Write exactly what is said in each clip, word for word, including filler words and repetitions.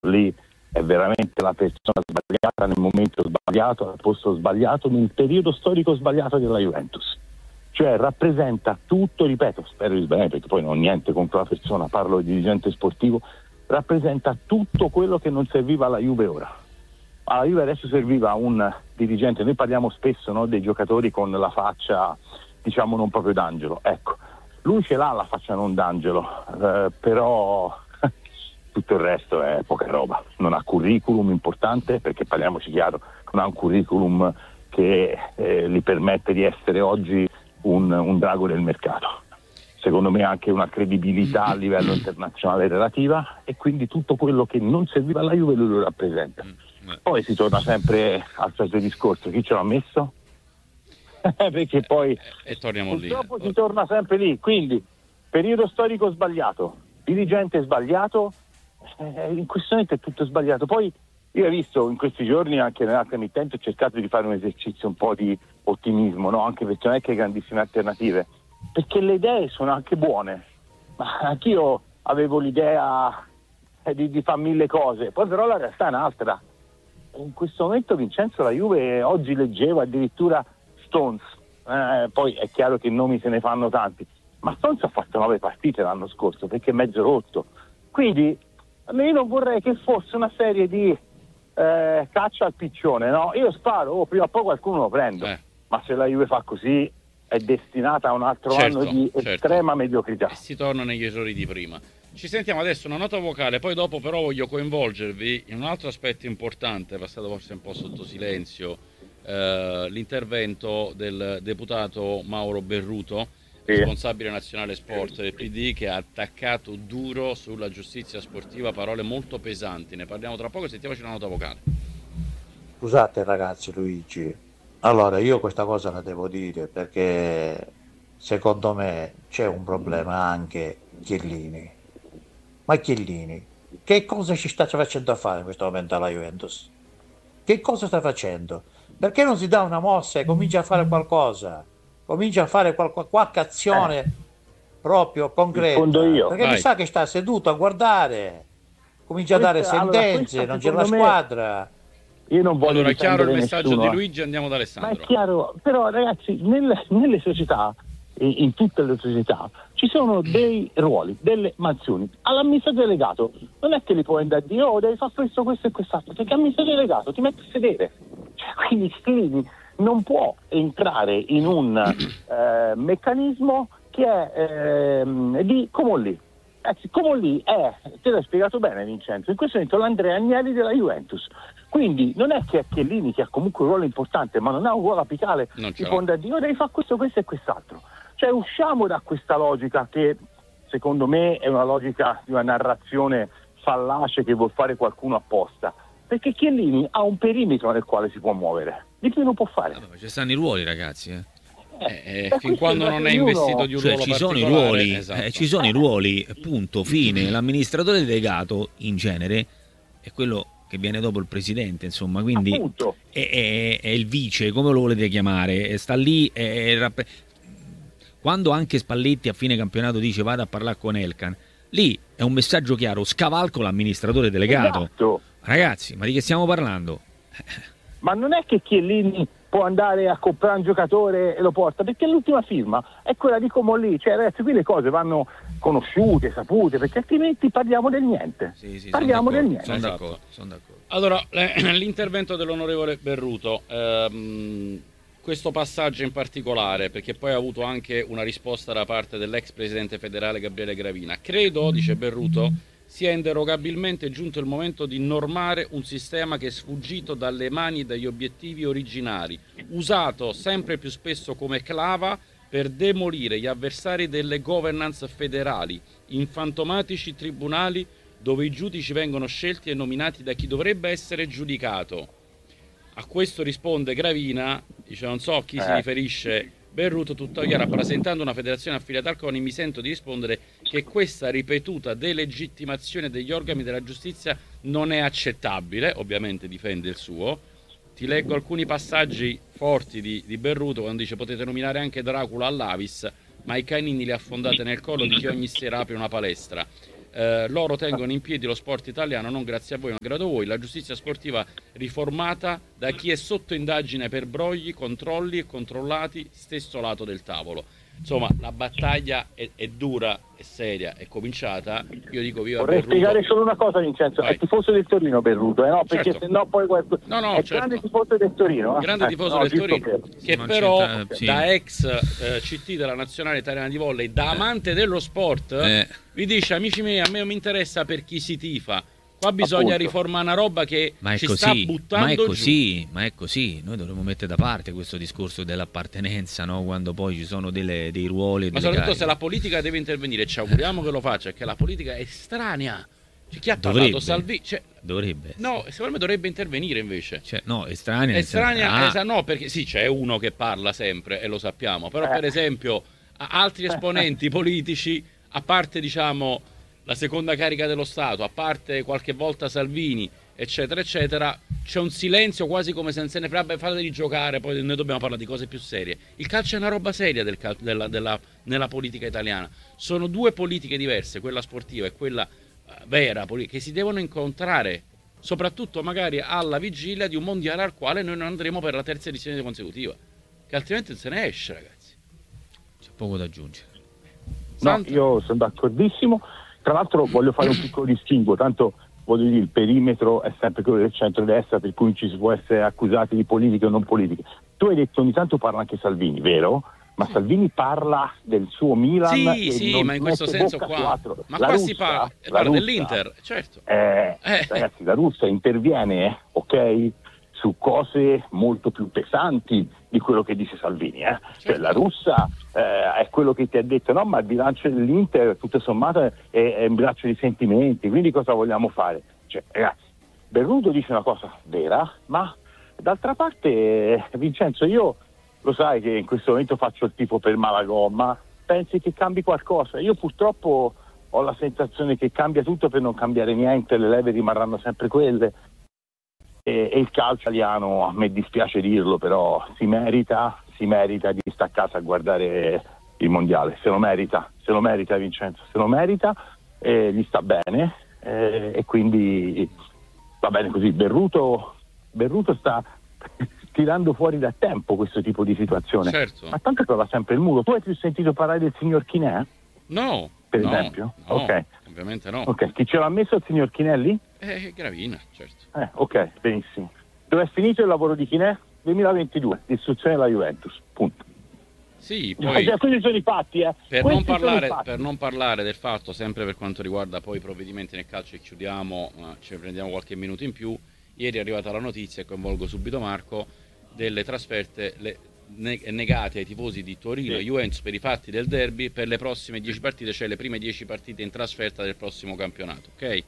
lì è veramente la persona sbagliata nel momento sbagliato, al posto sbagliato, nel periodo storico sbagliato della Juventus. Cioè rappresenta tutto, ripeto, spero di sbagliare perché poi non ho niente contro la persona, parlo di dirigente sportivo, rappresenta tutto quello che non serviva alla Juve ora. Alla Juve adesso serviva un dirigente, noi parliamo spesso, no, dei giocatori con la faccia, diciamo, non proprio d'angelo, ecco, lui ce l'ha la faccia non d'angelo, eh, però tutto il resto è poca roba, non ha curriculum importante, perché parliamoci chiaro, non ha un curriculum che eh, gli permette di essere oggi un, un drago del mercato. Secondo me ha anche una credibilità a livello internazionale relativa, e quindi tutto quello che non serviva alla Juve lui lo rappresenta. Poi si torna sempre al solito discorso, chi ce l'ha messo? Perché poi e, e torniamo purtroppo lì. si torna sempre lì, quindi periodo storico sbagliato, dirigente sbagliato, eh, in questo momento è tutto sbagliato. Poi io ho visto in questi giorni anche nell'altra emittente, ho cercato di fare un esercizio un po' di ottimismo, no? Anche perché non è che hai grandissime alternative, perché le idee sono anche buone, ma anch'io avevo l'idea eh, di, di fare mille cose, poi però la realtà è un'altra. In questo momento Vincenzo, la Juve, oggi leggevo addirittura Stones, eh, poi è chiaro che nomi se ne fanno tanti, ma Stones ha fatto nove partite l'anno scorso perché è mezzo rotto, quindi io non vorrei che fosse una serie di eh, caccia al piccione, no? Io sparo, oh, prima o poi qualcuno lo prendo, eh. ma se la Juve fa così è destinata a un altro certo, anno di certo. estrema mediocrità. E si torna negli errori di prima. Ci sentiamo adesso una nota vocale, poi dopo però voglio coinvolgervi in un altro aspetto importante, passato forse un po' sotto silenzio, eh, l'intervento del deputato Mauro Berruto, sì. responsabile nazionale sport del P D, che ha attaccato duro sulla giustizia sportiva, parole molto pesanti. Ne parliamo tra poco, sentiamoci una nota vocale. Scusate ragazzi, Luigi, allora io questa cosa la devo dire perché secondo me c'è un problema anche Chiellini. Ma Chiellini, che cosa ci sta facendo a fare in questo momento alla Juventus? Che cosa sta facendo? Perché non si dà una mossa e comincia a fare qualcosa? Comincia a fare qualche, qualche azione eh. proprio concreta. Io. Perché Vai. mi sa che sta seduto a guardare, comincia questa, a dare sentenze, allora, non c'è la squadra. Io non voglio allora, chiaro il messaggio nessuno, di Luigi, andiamo da Alessandro. Ma è chiaro, però ragazzi, nelle, nelle società, in tutte le società, ci sono dei ruoli, delle mansioni. All'amministratore delegato non è che li puoi andare a dire, oh, devi fare questo, questo e quest'altro, perché l'amministratore delegato ti mette a sedere. Cioè, quindi Chiellini non può entrare in un eh, meccanismo che è eh, di Comolli. Eh, Comolli è, te l'hai spiegato bene Vincenzo, in questo momento l'Andrea Agnelli della Juventus. Quindi non è che è Chiellini, che ha comunque un ruolo importante, ma non ha un ruolo apicale, ti può andare a dire, oh, devi fare questo, questo e quest'altro. Cioè usciamo da questa logica che secondo me è una logica di una narrazione fallace che vuol fare qualcuno apposta, perché Chiellini ha un perimetro nel quale si può muovere, di più non può fare. Vabbè, ci stanno i ruoli ragazzi, eh. Eh, eh, fin quando non è investito di un cioè, ruolo ci sono i particolare, ruoli, esatto. eh, ci sono i ruoli, punto, fine. L'amministratore delegato in genere è quello che viene dopo il presidente, insomma, quindi è, è, è il vice, come lo volete chiamare, sta lì, è, è, quando anche Spalletti a fine campionato dice vado a parlare con Elkan, lì è un messaggio chiaro, scavalco l'amministratore delegato. Esatto. Ragazzi, ma di che stiamo parlando? Ma non è che Chiellini può andare a comprare un giocatore e lo porta, perché l'ultima firma è quella di Comolli, cioè ragazzi, qui le cose vanno conosciute, sapute, perché altrimenti parliamo del niente. Sì, sì, parliamo sono del niente. Sono d'accordo, sono d'accordo. Allora, l'intervento dell'onorevole Berruto, ehm, questo passaggio in particolare, perché poi ha avuto anche una risposta da parte dell'ex presidente federale Gabriele Gravina. Credo, dice Berruto, sia inderogabilmente giunto il momento di normare un sistema che è sfuggito dalle mani e dagli obiettivi originari, usato sempre più spesso come clava per demolire gli avversari delle governance federali, in fantomatici tribunali dove i giudici vengono scelti e nominati da chi dovrebbe essere giudicato. A questo risponde Gravina, dice non so a chi eh. si riferisce Berruto, tuttavia rappresentando una federazione affiliata al CONI mi sento di rispondere che questa ripetuta delegittimazione degli organi della giustizia non è accettabile, ovviamente difende il suo. Ti leggo alcuni passaggi forti di, di Berruto quando dice potete nominare anche Dracula all'Avis, ma i canini li affondate nel collo di chi ogni sera apre una palestra. Eh, loro tengono in piedi lo sport italiano, non grazie a voi, malgrado voi. La giustizia sportiva riformata da chi è sotto indagine per brogli, controlli e controllati, stesso lato del tavolo. Insomma, la battaglia è, è dura, è seria, è cominciata. Io dico viva Vorrei Berruto. spiegare solo una cosa, Vincenzo. Vai. È tifoso del Torino Berruto, eh? No, perché Certo. se no poi questo... No, no, è certo. grande tifoso del Torino. eh? Grande tifoso Eh, no, del giusto Torino, per- che Non però c'entra, sì. da ex eh, C T della nazionale italiana di volley, da amante dello sport, Eh. vi dice: amici miei, a me non mi interessa per chi si tifa. Qua bisogna Appunto. riformare una roba che Ma è ci sta così, buttando ma è giù. così, ma è così. Noi dovremmo mettere da parte questo discorso dell'appartenenza, no? Quando poi ci sono delle, dei ruoli. e Ma delle soprattutto cariche. se la politica deve intervenire, ci auguriamo che lo faccia, perché la politica è estranea. Cioè, chi ha Dovrebbe. parlato? Salvini. Cioè, Dovrebbe. no, secondo me dovrebbe intervenire invece. Cioè, no, estranea. È nel senso- estranea, Ah, esa- no, perché sì, c'è uno che parla sempre e lo sappiamo, però Eh. per esempio a- altri esponenti politici, a parte diciamo la seconda carica dello Stato, a parte qualche volta Salvini, eccetera, eccetera, c'è un silenzio quasi come se non se ne frega, fateli giocare, poi noi dobbiamo parlare di cose più serie. Il calcio è una roba seria del cal- della, della- nella politica italiana. Sono due politiche diverse, quella sportiva e quella eh, vera, poli- che si devono incontrare, soprattutto magari alla vigilia di un mondiale al quale noi non andremo per la terza edizione consecutiva, che altrimenti non se ne esce, ragazzi. c'è poco da aggiungere. No, Santa- io sono d'accordissimo. Tra l'altro voglio fare un piccolo distinguo, tanto voglio dire, il perimetro è sempre quello del centrodestra, per cui ci si può essere accusati di politiche o non politiche. Tu hai detto ogni tanto parla anche Salvini, vero? Ma Salvini parla del suo Milan. Sì, e sì, non ma in questo mette senso bocca su qua. altro. Ma La qua Russia, si parla, la parla Russia, dell'Inter, certo. eh, Eh. Ragazzi, la Russia interviene, eh, ok, su cose molto più pesanti di quello che dice Salvini. Eh. Cioè, la Russia eh, è quello che ti ha detto, no, ma il bilancio dell'Inter, tutto sommato, è, è un bilancio di sentimenti, quindi cosa vogliamo fare? Cioè, ragazzi, Berruto dice una cosa vera, ma d'altra parte, eh, Vincenzo, io lo sai che in questo momento faccio il tifo per Malagomma, pensi che cambi qualcosa? Io purtroppo ho la sensazione che cambia tutto per non cambiare niente, le leve rimarranno sempre quelle. E, e il calcio italiano, a me dispiace dirlo, però si merita, si merita di stare a casa a guardare il mondiale, se lo merita, se lo merita Vincenzo, se lo merita, eh, gli sta bene, eh, e quindi va bene così. Berruto, Berruto sta tirando fuori da tempo questo tipo di situazione, Certo. ma tanto trova sempre il muro. Tu hai più sentito parlare del signor Chinè? No, Per no, esempio? no, Ok. ovviamente no. Ok, chi ce l'ha messo il signor Chinelli? Eh, Gravina, certo. Eh, ok, benissimo. Dove è finito il lavoro di Chinè? duemilaventidue, distruzione della Juventus, punto. Sì, poi Cioè, questi sono i fatti, eh. per Questi non, sono i parlare, fatti. per non parlare del fatto, sempre per quanto riguarda poi i provvedimenti nel calcio, e chiudiamo, ma ci prendiamo qualche minuto in più. Ieri è arrivata la notizia, e coinvolgo subito Marco, delle trasferte le, ne- negate ai tifosi di Torino e Sì. Juventus per i fatti del derby per le prossime dieci partite, cioè le prime dieci partite in trasferta del prossimo campionato, ok?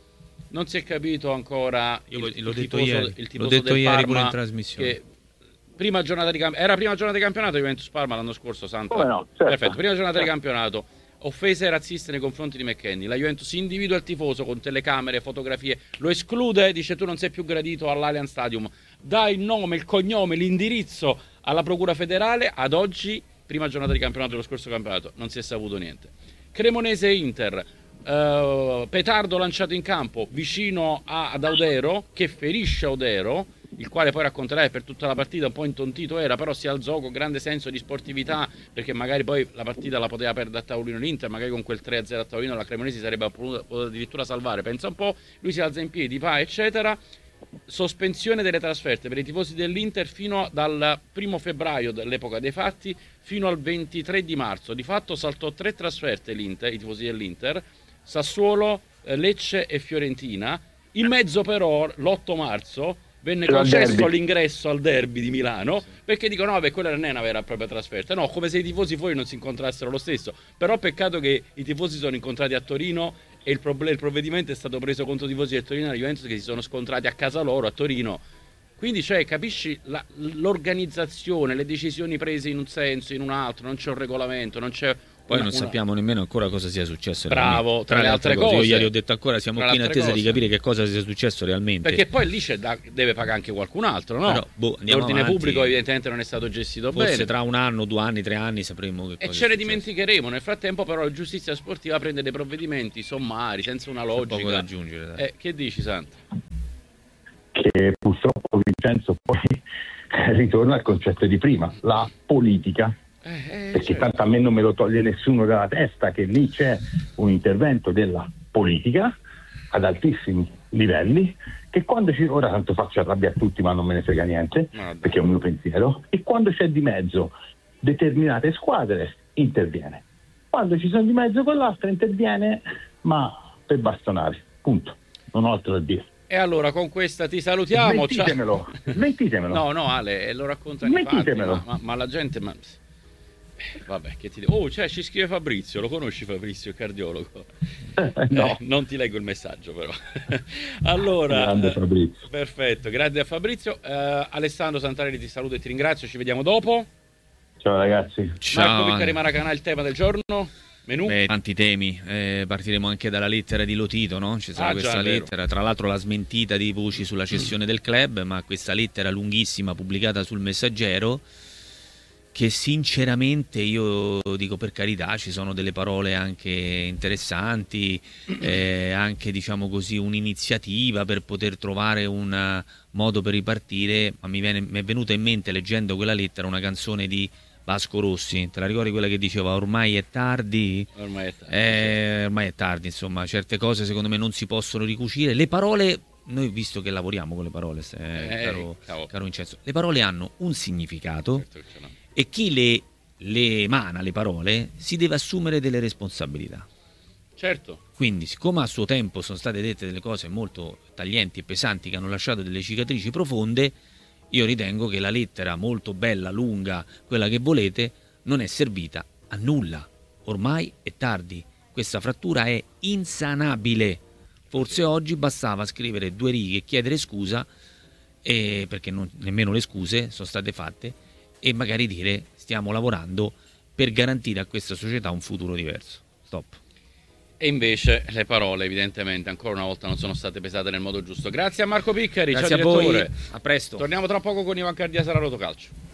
Non si è capito ancora Io il, l'ho- il l'ho detto tifoso, ieri, il l'ho tifoso detto del ieri Parma pure in trasmissione. che prima giornata di camp- era prima giornata di campionato Juventus-Parma l'anno scorso, Santa. Come no, certo. Perfetto, prima giornata di Certo. campionato. Offese razziste nei confronti di McKennie. La Juventus individua il tifoso con telecamere, fotografie, lo esclude, dice tu non sei più gradito all'Allianz Stadium. Dà il nome, il cognome, l'indirizzo alla Procura federale. Ad oggi, prima giornata di campionato dello scorso campionato, non si è saputo niente. Cremonese Inter. Uh, petardo lanciato in campo vicino a, ad Audero, che ferisce Audero, il quale poi racconterà che per tutta la partita un po' intontito era, però si alzò con grande senso di sportività, perché magari poi la partita la poteva perdere a tavolino l'Inter, magari con quel tre a zero a tavolino la Cremonese sarebbe potuta, potuta addirittura salvare, pensa un po', lui si alza in piedi, va eccetera. Sospensione delle trasferte per i tifosi dell'Inter fino dal primo febbraio dell'epoca dei fatti fino al ventitré di marzo. Di fatto saltò tre trasferte l'Inter, i tifosi dell'Inter, Sassuolo, eh, Lecce e Fiorentina. In mezzo però l'otto marzo venne C'era il concesso derby. l'ingresso al derby di Milano, perché dicono no, beh, quella non è una vera e propria trasferta, no, come se i tifosi fuori non si incontrassero lo stesso. Però peccato che i tifosi sono incontrati a Torino e il, proble- il provvedimento è stato preso contro i tifosi del Torino e la Juventus, che si sono scontrati a casa loro a Torino. Quindi, cioè, capisci la- l'organizzazione, le decisioni prese in un senso, in un altro, non c'è un regolamento, non c'è Poi una, non una... sappiamo nemmeno ancora cosa sia successo. Bravo, tra, tra le altre cose. cose. Io ieri ho detto ancora siamo tra qui in attesa cose. di capire che cosa sia successo realmente. Perché poi lì c'è da, deve pagare anche qualcun altro, no? Però, boh, l'ordine avanti. pubblico evidentemente non è stato gestito Forse bene. tra un anno, due anni, tre anni sapremo che e cosa ce ne è dimenticheremo. Nel frattempo però la giustizia sportiva prende dei provvedimenti sommari senza una logica. C'è poco da aggiungere, dai. Eh, che dici, Santa? Che purtroppo Vincenzo poi ritorna al concetto di prima, la politica. Eh, eh, perché certo. tanto a me non me lo toglie nessuno dalla testa che lì c'è un intervento della politica ad altissimi livelli, che quando ci ora tanto faccio arrabbiare tutti ma non me ne frega niente, Vabbè. perché è un mio pensiero, e quando c'è di mezzo determinate squadre interviene, quando ci sono di mezzo quell'altra interviene ma per bastonare, punto, non ho altro da dire. E allora con questa ti salutiamo. Smentitemelo, smentitemelo. No, no, Ale, lo raccontano i fatti, Smentitemelo. ma, ma, ma la gente... Ma... Vabbè, che ti dico? Oh, cioè, ci scrive Fabrizio, lo conosci Fabrizio, il cardiologo? Eh, no. Eh, non ti leggo il messaggio però. Allora, Grande Fabrizio. eh, perfetto, grazie a Fabrizio. Eh, Alessandro Santarelli ti saluto e ti ringrazio, ci vediamo dopo. Ciao ragazzi. Ciao. Marco Piccari Maracanà, il tema del giorno, menù. Beh, tanti temi, eh, partiremo anche dalla lettera di Lotito, no? Ci sarà Ah, questa già, lettera, tra l'altro la smentita di voci sulla cessione del club, ma questa lettera lunghissima pubblicata sul Messaggero, che sinceramente io dico, per carità, ci sono delle parole anche interessanti, eh, anche diciamo così un'iniziativa per poter trovare un modo per ripartire, ma mi, viene, mi è venuta in mente leggendo quella lettera una canzone di Vasco Rossi, te la ricordi quella che diceva ormai è tardi? Ormai è tardi. Eh, ormai è tardi, insomma, certe cose secondo me non si possono ricucire. Le parole, noi visto che lavoriamo con le parole, eh, Eh, caro, cavolo. caro Vincenzo, le parole hanno un significato. Certo che ce n'è. E chi le, le emana, le parole, si deve assumere delle responsabilità. Certo. Quindi, siccome a suo tempo sono state dette delle cose molto taglienti e pesanti che hanno lasciato delle cicatrici profonde, io ritengo che la lettera molto bella, lunga, quella che volete, non è servita a nulla. Ormai è tardi. Questa frattura è insanabile. Forse oggi bastava scrivere due righe e chiedere scusa, e perché non, nemmeno le scuse sono state fatte, e magari dire stiamo lavorando per garantire a questa società un futuro diverso. Stop. E invece le parole evidentemente ancora una volta non sono state pesate nel modo giusto. Grazie a Marco Piccari, Grazie ciao a voi, direttore. a presto. Torniamo tra poco con Ivan Cardia, sarà Rotocalcio.